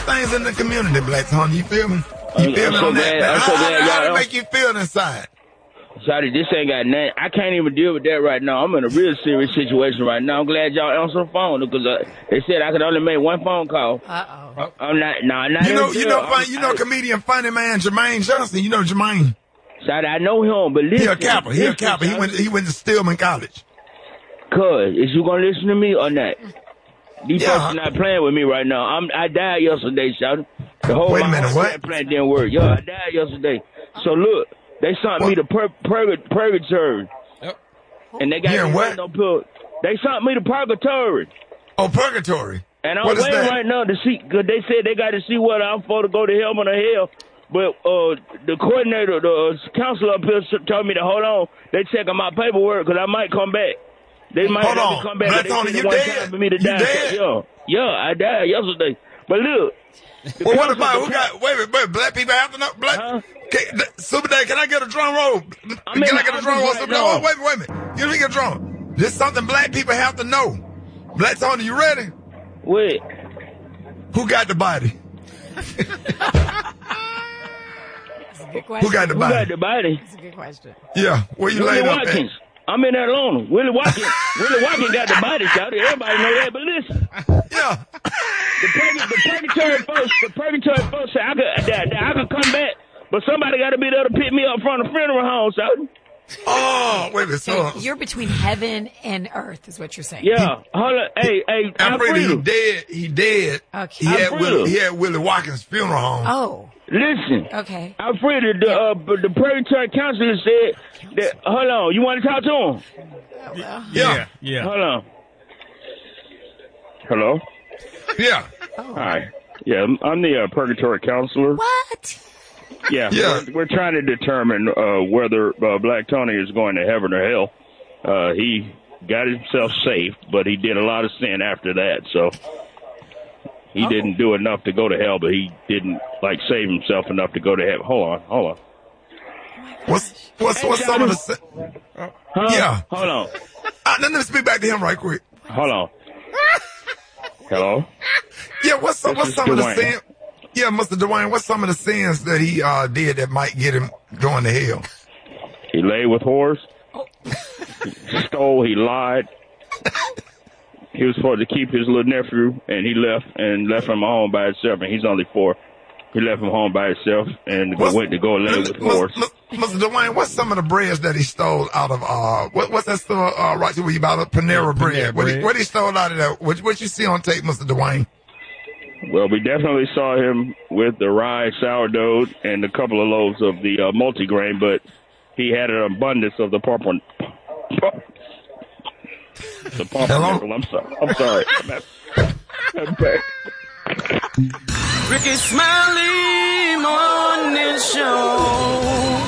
things in the community, Black Tony. You feel me? You feel me on that? How to make you feel inside? Sorry, this ain't got nothing. I can't even deal with that right now. I'm in a real serious situation right now. I'm glad y'all answered the phone because they said I could only make one phone call. I'm not. You know, comedian funny man Jermaine Johnson. You know Jermaine. Sorry, I know him, but listen. He a Kappa. He went to Stillman College. Cuz, is you gonna listen to me or not? These folks not playing with me right now. I died yesterday, shouting. The whole Wait a minute, what? Plan didn't work. Yo, I died yesterday. So look. They sent me to purgatory. Yep. And they got no pill. They sent me to purgatory. Oh, purgatory. And I'm waiting right now to see, because they said they got to see what I'm for to go to heaven or hell. But the coordinator, the counselor up here told me to hold on. They checking my paperwork because I might come back. They might have me come back. You dead? For me to die. Yeah, I died yesterday. But look. Well, what about, wait, black people have to know? Super Dad, can I get a drum roll? Can I get a drum roll? Super Dad? Wait a minute. Give me a drum. This is something black people have to know. Black Tony, you ready? Wait. Who got the body? That's a good question. Who got the body? Who got the body? That's a good question. Yeah, where you laid up at? I'm in Atlanta. Willie Watkins got the body shot. Everybody know that, but listen. Yeah. The purgatory folks say I could come back, but somebody got to be there to pick me up from the funeral home, so. Oh, wait a minute. So you're between heaven and earth, is what you're saying. Yeah. Hold on. Hey, Alfredo, he dead. Okay. He had Willie Watkins' funeral home. Oh. Listen. Okay. Alfredo, the purgatory counselor said that, hold on, you want to talk to him? Yeah. Hold on. Hello? Yeah. Oh. Hi. Yeah, I'm the purgatory counselor. What? Yeah. We're trying to determine whether Black Tony is going to heaven or hell. He got himself saved, but he did a lot of sin after that, so he didn't do enough to go to hell, but he didn't save himself enough to go to heaven. Hold on. What's some of the? Yeah. Hold on. Let me speak back to him right quick. Hold on. Hello. Yeah. What's some of the sins? Yeah, Mr. Dwayne. What's some of the sins that he did that might get him going to hell? He lay with whores. He stole. He lied. He was supposed to keep his little nephew, and he left him home by himself, and he's only 4. He left him home by himself and went to go lay with whores. Mr. Dwayne, what's some of the breads that he stole out of, what's that store, right where you about Panera Bread? What he stole out of that? What you see on tape, Mr. Dwayne? Well, we definitely saw him with the rye sourdough and a couple of loaves of the multigrain, but he had an abundance of the pumpernickel. I'm sorry. I'm back. Ricky Smiley Morning Show.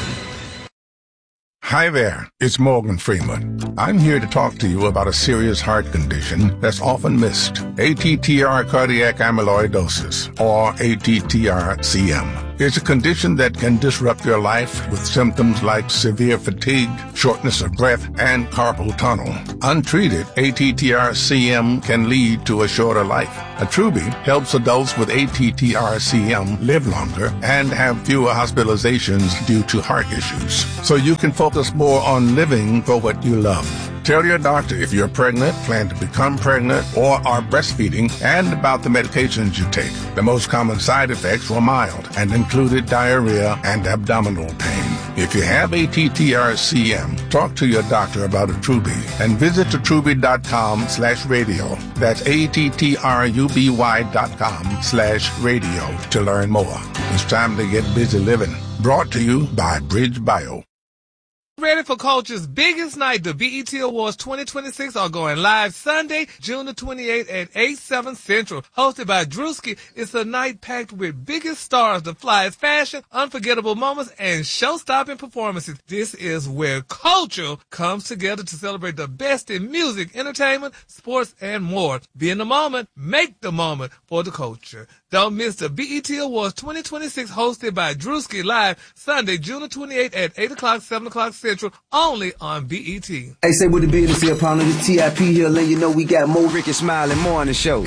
Hi there, it's Morgan Freeman. I'm here to talk to you about a serious heart condition that's often missed. ATTR cardiac amyloidosis, or ATTR-CM. It's a condition that can disrupt your life with symptoms like severe fatigue, shortness of breath, and carpal tunnel. Untreated, ATTR-CM can lead to a shorter life. Attruby helps adults with ATTR-CM live longer and have fewer hospitalizations due to heart issues. So you can focus more on living for what you love. Tell your doctor if you're pregnant, plan to become pregnant, or are breastfeeding, and about the medications you take. The most common side effects were mild and included diarrhea and abdominal pain. If you have ATTR-CM, talk to your doctor about Attruby and visit attruby.com/radio. That's ATTRUBY.com/radio to learn more. It's time to get busy living. Brought to you by Bridge Bio. Ready for Culture's biggest night, the BET Awards 2026 are going live Sunday, June the 28th at 8/7 Central. Hosted by Drewski, it's a night packed with biggest stars, the flyest fashion, unforgettable moments, and show-stopping performances. This is where culture comes together to celebrate the best in music, entertainment, sports, and more. Be in the moment, make the moment for the culture. Don't miss the BET Awards 2026 hosted by Drewski live Sunday, June the 28th at 8 o'clock, 7 o'clock Central, only on BET. Hey, say what the business here, pound of the TIP here, letting you know we got more Ricky Smiley Morning Show.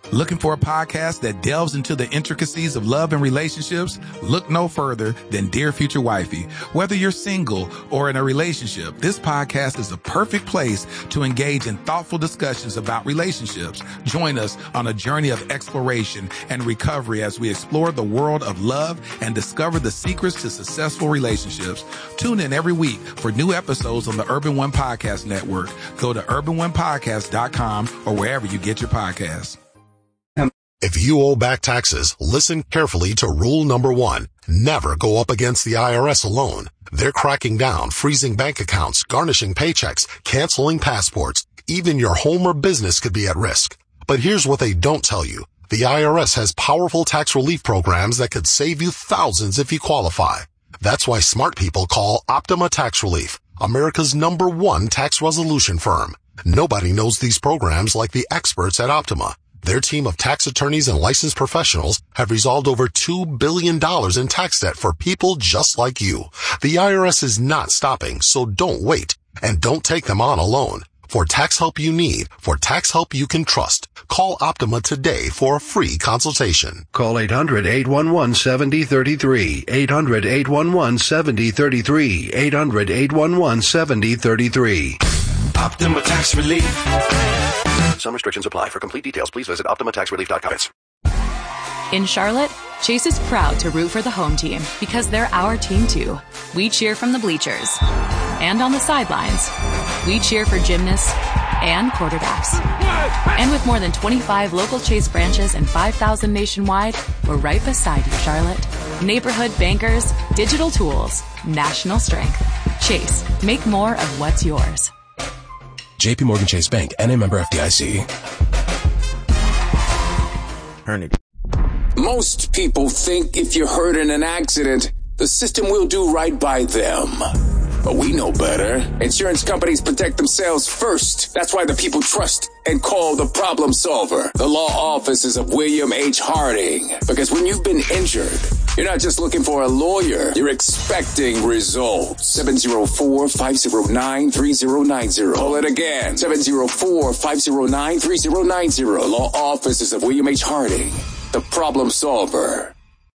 Looking for a podcast that delves into the intricacies of love and relationships? Look no further than Dear Future Wifey. Whether you're single or in a relationship, this podcast is the perfect place to engage in thoughtful discussions about relationships. Join us on a journey of exploration and recovery as we explore the world of love and discover the secrets to successful relationships. Tune in every week for new episodes on the Urban One Podcast Network. Go to urbanonepodcast.com or wherever you get your podcasts. If you owe back taxes, listen carefully to rule number 1. Never go up against the IRS alone. They're cracking down, freezing bank accounts, garnishing paychecks, canceling passports. Even your home or business could be at risk. But here's what they don't tell you. The IRS has powerful tax relief programs that could save you thousands if you qualify. That's why smart people call Optima Tax Relief, America's #1 tax resolution firm. Nobody knows these programs like the experts at Optima. Their team of tax attorneys and licensed professionals have resolved over $2 billion in tax debt for people just like you. The IRS is not stopping, so don't wait. And don't take them on alone. For tax help you need, for tax help you can trust, call Optima today for a free consultation. Call 800-811-7033. 800-811-7033. 800-811-7033. Optima Tax Relief. Some restrictions apply. For complete details, please visit OptimaTaxRelief.com. In Charlotte, Chase is proud to root for the home team because they're our team too. We cheer from the bleachers and on the sidelines. We cheer for gymnasts and quarterbacks. And with more than 25 local Chase branches and 5,000 nationwide, we're right beside you, Charlotte. Neighborhood bankers, digital tools, national strength. Chase, make more of what's yours. JP Morgan Chase Bank, N.A. member FDIC. Most people think if you're hurt in an accident, the system will do right by them. But we know better. Insurance companies protect themselves first. That's why the people trust and call the problem solver, the law offices of William H. Harding. Because when you've been injured, you're not just looking for a lawyer. You're expecting results. 704-509-3090. Call it again. 704-509-3090. Law offices of William H. Harding, the problem solver.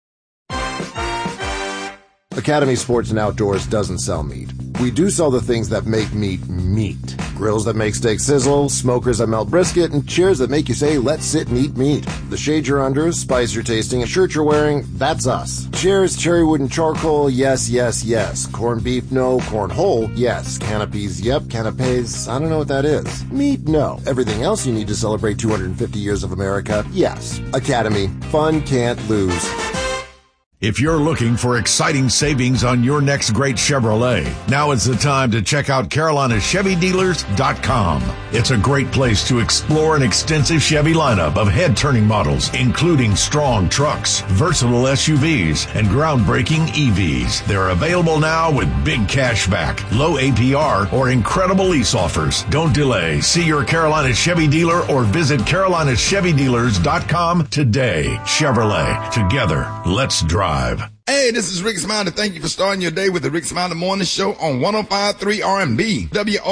Academy Sports and Outdoors doesn't sell meat. We do sell the things that make meat meat. Grills that make steak sizzle, smokers that melt brisket, and chairs that make you say, let's sit and eat meat. The shade you're under, spice you're tasting, a shirt you're wearing, that's us. Chairs, cherry wood, and charcoal, yes, yes, yes. Corned beef, no. Cornhole, yes. Canopies, yep. Canapes, I don't know what that is. Meat, no. Everything else you need to celebrate 250 years of America, yes. Academy, fun can't lose. If you're looking for exciting savings on your next great Chevrolet, now is the time to check out CarolinaChevyDealers.com. It's a great place to explore an extensive Chevy lineup of head-turning models, including strong trucks, versatile SUVs, and groundbreaking EVs. They're available now with big cash back, low APR, or incredible lease offers. Don't delay. See your Carolina Chevy dealer or visit CarolinaChevyDealers.com today. Chevrolet. Together, let's drive. Hey, this is Rick Smiley. Thank you for starting your day with the Rick Smiley Morning Show on 105.3 R&B.